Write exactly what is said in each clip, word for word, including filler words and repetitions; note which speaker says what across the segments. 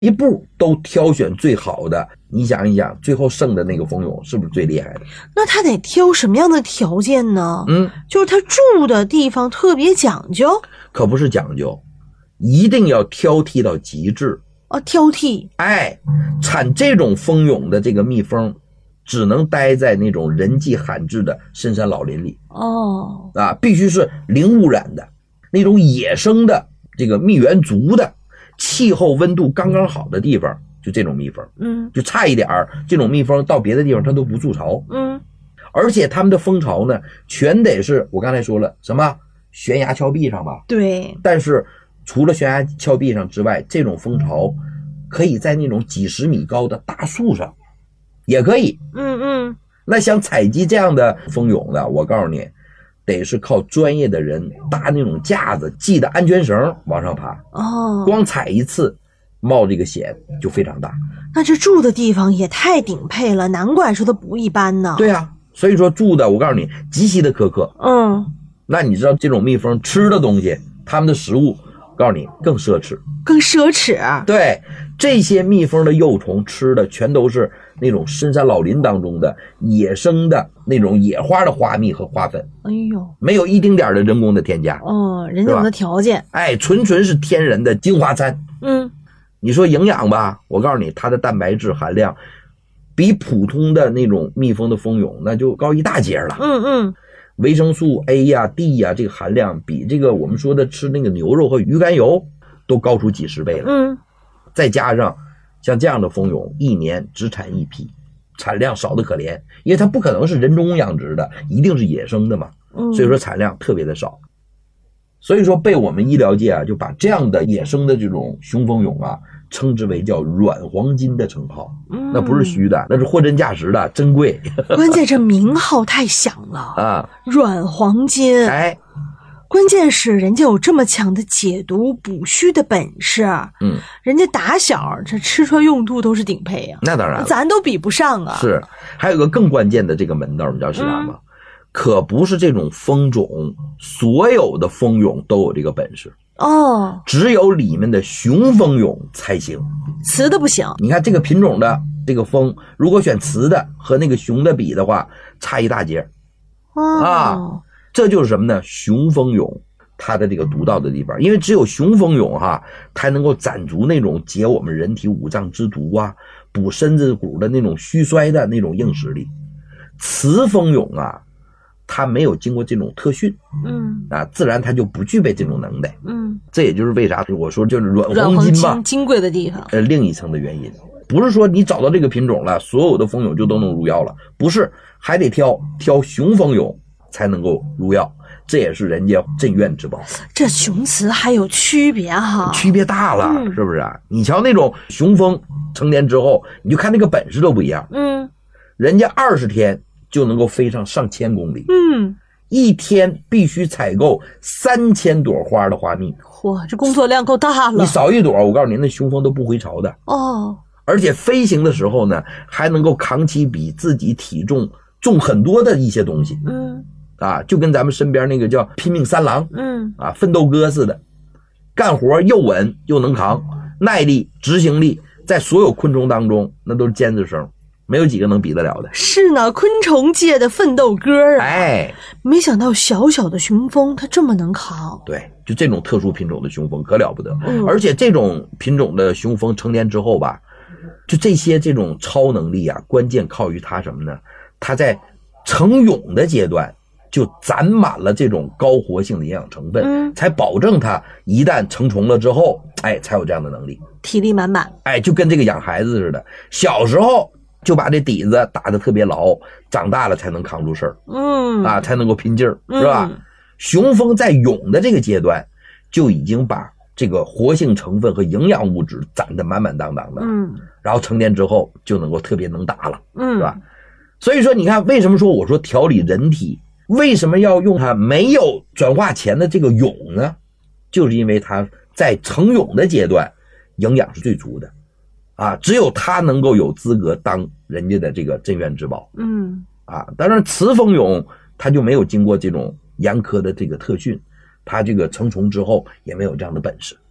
Speaker 1: 一步都挑选最好的，你想一想，最后剩的那个蜂蛹是不是最厉害的？
Speaker 2: 那他得挑什么样的条件呢？
Speaker 1: 嗯，
Speaker 2: 就是他住的地方特别讲究？
Speaker 1: 可不是讲究，一定要挑剔到极致。
Speaker 2: 哦，挑剔。
Speaker 1: 哎，产这种蜂蛹的这个蜜蜂，只能待在那种人迹罕至的深山老林里。
Speaker 2: 哦，
Speaker 1: 啊，必须是零污染的，那种野生的这个蜜源足的，气候温度刚刚好的地方，就这种蜜蜂。
Speaker 2: 嗯，
Speaker 1: 就差一点儿，这种蜜蜂到别的地方它都不筑巢。
Speaker 2: 嗯，
Speaker 1: 而且它们的蜂巢呢，全得是我刚才说了什么悬崖峭壁上吧？
Speaker 2: 对。
Speaker 1: 但是除了悬崖峭壁上之外，这种蜂巢可以在那种几十米高的大树上，也可以。
Speaker 2: 嗯嗯。
Speaker 1: 那想采集这样的蜂蛹的，我告诉你，得是靠专业的人搭那种架子，系的安全绳往上爬。
Speaker 2: 哦，
Speaker 1: 光采一次，冒这个险就非常大。
Speaker 2: 那这住的地方也太顶配了，难怪说它不一般呢。
Speaker 1: 对啊，所以说住的，我告诉你，极其的苛刻。
Speaker 2: 嗯，
Speaker 1: 那你知道这种蜜蜂吃的东西，它们的食物，告诉你更奢侈，
Speaker 2: 更奢侈。
Speaker 1: 对，这些蜜蜂的幼虫吃的全都是那种深山老林当中的野生的那种野花的花蜜和花粉。
Speaker 2: 哎呦，
Speaker 1: 没有一丁点的人工的添加。
Speaker 2: 哦，人家有的条件。
Speaker 1: 哎，纯纯是天然的精华餐。
Speaker 2: 嗯，
Speaker 1: 你说营养吧，我告诉你，它的蛋白质含量比普通的那种蜜蜂的蜂蛹那就高一大截了。
Speaker 2: 嗯嗯。
Speaker 1: 维生素 A 呀、D 呀，这个含量比这个我们说的吃那个牛肉和鱼肝油都高出几十倍了。
Speaker 2: 嗯，再
Speaker 1: 加上像这样的蜂蛹，一年只产一批，产量少得可怜，因为它不可能是人工养殖的，一定是野生的嘛。
Speaker 2: 嗯，
Speaker 1: 所以说产量特别的少。所以说被我们医疗界啊，就把这样的野生的这种雄蜂蛹啊，称之为叫软黄金的称号。嗯，那不是虚的，那是货真价实的，珍贵。
Speaker 2: 关键这名号太响了啊，软黄金。
Speaker 1: 哎，
Speaker 2: 关键是人家有这么强的解毒补虚的本事。
Speaker 1: 嗯，
Speaker 2: 人家打小这吃穿用度都是顶配啊。
Speaker 1: 那当然了，
Speaker 2: 咱都比不上啊。
Speaker 1: 是，还有个更关键的这个门道，你知道是啥吗？嗯，可不是这种蜂种所有的蜂蛹都有这个本事
Speaker 2: 哦，
Speaker 1: 只有里面的雄蜂蛹才行，
Speaker 2: 雌的不行。
Speaker 1: 你看这个品种的这个蜂，如果选雌的和那个雄的比的话，差一大截。
Speaker 2: 哦，
Speaker 1: 啊，这就是什么呢？雄蜂蛹它的这个独到的地方，因为只有雄蜂蛹哈，才能够攒足那种解我们人体五脏之毒啊，补身子骨的那种虚衰的那种硬实力。雌蜂蛹啊，它没有经过这种特训，
Speaker 2: 嗯
Speaker 1: 啊，自然它就不具备这种能耐，
Speaker 2: 嗯，
Speaker 1: 这也就是为啥我说就是软
Speaker 2: 黄
Speaker 1: 金吧，
Speaker 2: 金贵的地方，
Speaker 1: 呃，另一层的原因，不是说你找到这个品种了，所有的蜂蛹就都能入药了，不是，还得挑挑雄蜂蛹才能够入药，这也是人家镇院之宝。
Speaker 2: 这雄雌还有区别哈，
Speaker 1: 区别大了，嗯、是不是啊？你瞧那种雄蜂成年之后，你就看那个本事都不一样，
Speaker 2: 嗯，
Speaker 1: 人家二十天就能够飞上上千公里，
Speaker 2: 嗯，
Speaker 1: 一天必须采购三千朵花的花蜜，
Speaker 2: 嚯，这工作量够大了。
Speaker 1: 你少一朵，我告诉你，那雄蜂都不回巢的
Speaker 2: 哦。
Speaker 1: 而且飞行的时候呢，还能够扛起比自己体重重很多的一些东西，
Speaker 2: 嗯，
Speaker 1: 啊，就跟咱们身边那个叫拼命三郎，
Speaker 2: 嗯，
Speaker 1: 啊，奋斗哥似的，干活又稳又能扛，耐力、执行力，在所有昆虫当中那都是尖子生。没有几个能比得了的。
Speaker 2: 是呢，昆虫界的奋斗哥啊！
Speaker 1: 哎，
Speaker 2: 没想到小小的雄蜂它这么能扛。
Speaker 1: 对，就这种特殊品种的雄蜂可了不得。
Speaker 2: 嗯，
Speaker 1: 而且这种品种的雄蜂成年之后吧，就这些这种超能力啊，关键靠于它什么呢？它在成蛹的阶段就攒满了这种高活性的营养成分，
Speaker 2: 嗯，
Speaker 1: 才保证它一旦成虫了之后，哎，才有这样的能力，
Speaker 2: 体力满满。
Speaker 1: 哎，就跟这个养孩子似的，小时候就把这底子打得特别牢，长大了才能扛住事儿，
Speaker 2: 嗯
Speaker 1: 啊，才能够拼劲儿，是吧？嗯，雄蜂在蛹的这个阶段就已经把这个活性成分和营养物质攒得满满当当的，
Speaker 2: 嗯，
Speaker 1: 然后成年之后就能够特别能打了，
Speaker 2: 嗯，
Speaker 1: 是吧？所以说，你看，为什么说我说调理人体，为什么要用它没有转化前的这个蛹呢？就是因为它在成蛹的阶段，营养是最足的。啊，只有它能够有资格当人家的这个镇院之宝。
Speaker 2: 嗯，
Speaker 1: 啊，当然雌蜂蛹它就没有经过这种严苛的这个特训，它这个成虫之后也没有这样的本事。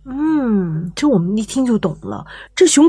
Speaker 2: 嗯，这我们一听就懂了，这熊